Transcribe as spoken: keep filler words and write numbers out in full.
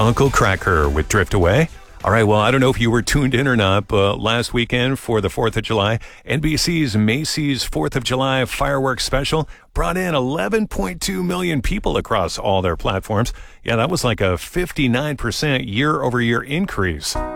Uncle Kracker with Drift Away. All right, well, I don't know if you were tuned in or not, but last weekend for the fourth of July, N B C's Macy's fourth of July fireworks special brought in eleven point two million people across all their platforms. Yeah, that was like a fifty-nine percent year-over-year increase.